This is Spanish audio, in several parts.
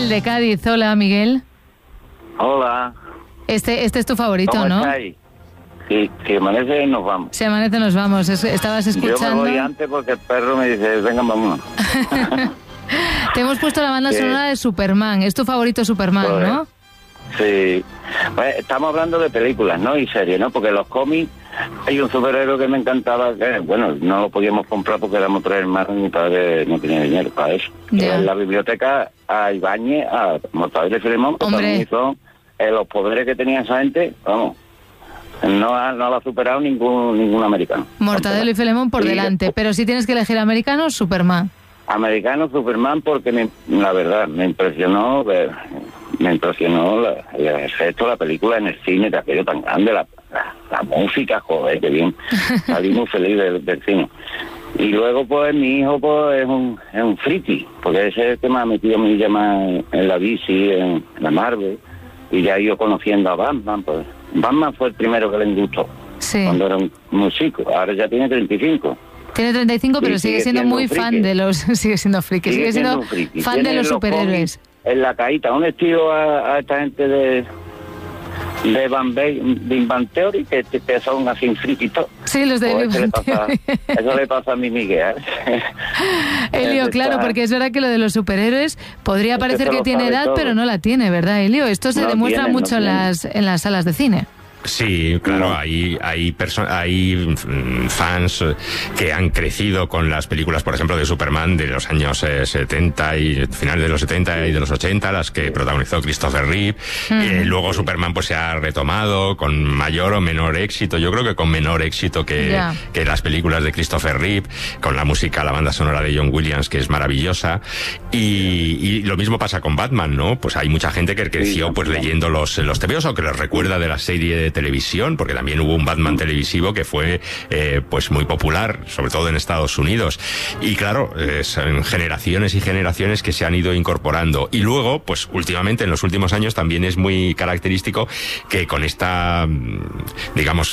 Miguel de Cádiz. Hola, Miguel. Hola. Este es tu favorito, ¿Cómo ¿no? estáis? Sí, si amanece nos vamos. Si amanece nos vamos. Estabas escuchando. Yo me voy antes porque el perro me dice, venga, vámonos. Te hemos puesto la banda sonora de Superman. Es tu favorito Superman, Joder. ¿no? Sí. Pues, estamos hablando de películas, ¿no? Y series, ¿no? Porque los cómics, hay un superhéroe que me encantaba, que, bueno, no lo podíamos comprar porque éramos 3 hermanos y mi padre no tenía dinero para eso. Ya. En la biblioteca a Ibáñez, a Mortadelo y Filemón, que Hombre. son los poderes que tenía esa gente, vamos, no lo ha superado ningún americano. Mortadelo y Filemón por Sí, delante. Pero si tienes que elegir americano, Superman. Americano, Superman, porque la verdad me impresionó el efecto de la película en el cine, de aquello tan grande, la música, joder, qué bien. Salí muy feliz del cine. Y luego, pues, mi hijo pues es un friki, porque ese es el que me ha metido a mí ya más en la bici, en la Marvel, y ya he ido conociendo a Batman, pues. Batman fue el primero que le gustó, Sí. cuando era muy chico, ahora ya tiene 35. Tiene 35, pero Y sigue siendo muy friki. fan de los... Sigue siendo friki, sigue siendo un friki. fan de Tiene los superhéroes. cómics en la caíta, un estilo a esta gente de Big Bang Theory, que son así friquitos. Sí, los de Pues Big Bang Theory. eso le pasa a mi Miguel. Elio, claro, porque es verdad que lo de los superhéroes podría Es que parecer se que lo tiene sabe edad, todo. pero no la tiene, ¿verdad, Elio? Esto se No demuestra tiene, mucho no en las salas de cine. Sí, claro, hay fans que han crecido con las películas, por ejemplo, de Superman de los años 70 y finales de los 70 y de los 80, las que protagonizó Christopher Reeve. Luego Superman pues se ha retomado con mayor o menor éxito. Yo creo que con menor éxito que las películas de Christopher Reeve, con la música, la banda sonora de John Williams, que es maravillosa. Y lo mismo pasa con Batman, ¿no? Pues hay mucha gente que creció pues leyendo los tebeos o que los recuerda de la serie de televisión, porque también hubo un Batman televisivo que fue pues muy popular, sobre todo en Estados Unidos. Y claro, son generaciones y generaciones que se han ido incorporando. Y luego, pues últimamente, en los últimos años, también es muy característico que con esta, digamos,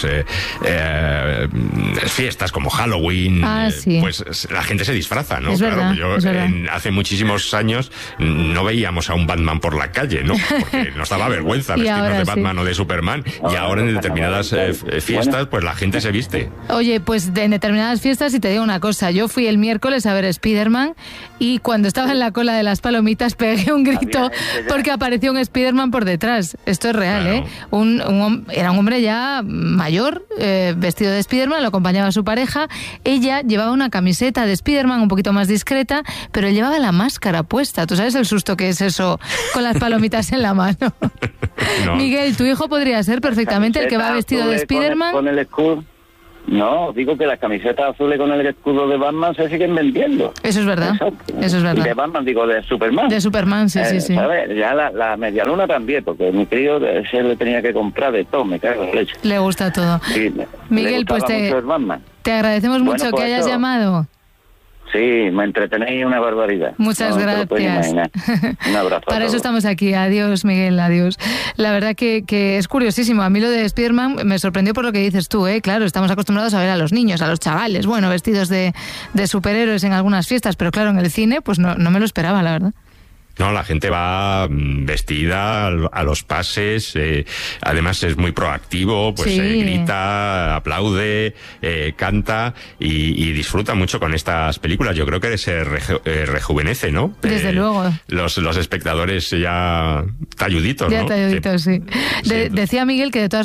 fiestas como Halloween, sí. pues la gente se disfraza, ¿no? Es verdad, Yo es verdad. hace muchísimos años no veíamos a un Batman por la calle, ¿no? Porque nos daba vergüenza Y vestirnos ahora de sí. Batman o de Superman, y ahora en determinadas fiestas, pues la gente se viste. Oye, pues en determinadas fiestas, y te digo una cosa, yo fui el miércoles a ver Spider-Man y cuando estaba en la cola de las palomitas pegué un grito porque apareció un Spider-Man por detrás. Esto es real, Claro. ¿eh? Era un hombre ya mayor, vestido de Spider-Man, lo acompañaba su pareja. Ella llevaba una camiseta de Spider-Man un poquito más discreta, pero él llevaba la máscara puesta. ¿Tú sabes el susto que es eso con las palomitas en la mano? No. Miguel, tu hijo podría ser perfectamente el que va vestido de Spider-Man. Con el escudo. No, digo que las camisetas azules con el escudo de Batman se siguen vendiendo. Eso es verdad. Exacto. Eso es Y de verdad. Batman, digo, de Superman. De Superman, sí, sí, sí. ¿Sabes? Ya la medialuna también, porque mi crío se le tenía que comprar de todo, me cago en leche. Le gusta todo. Sí, Miguel, le gustaba pues mucho el Batman. te agradecemos Bueno, mucho pues que hayas eso. llamado. Sí, me entretenéis una barbaridad. Muchas No te lo puedes gracias. imaginar. Un abrazo. a Para eso todos. estamos aquí. Adiós, Miguel, adiós. La verdad que es curiosísimo. A mí lo de Spider-Man me sorprendió por lo que dices tú, ¿eh? Claro, estamos acostumbrados a ver a los niños, a los chavales, bueno, vestidos de superhéroes en algunas fiestas, pero claro, en el cine, pues no me lo esperaba, la verdad. No, la gente va vestida a los pases, además es muy proactivo, pues Sí. grita, aplaude, canta y disfruta mucho con estas películas. Yo creo que se rejuvenece, ¿no? Desde luego. Los espectadores ya talluditos, Ya ¿no? talluditos, sí. Sí. Decía Miguel que de todas